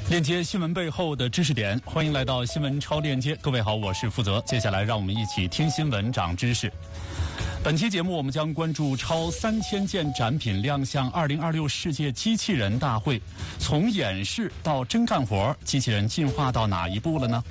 链接新闻背后的知识点，欢迎来到新闻超链接。各位好，我是负责。接下来让我们一起听新闻长知识。本期节目我们将关注超3000件展品亮相2026世界机器人大会，从演示到真干活，机器人进化到哪一步了呢？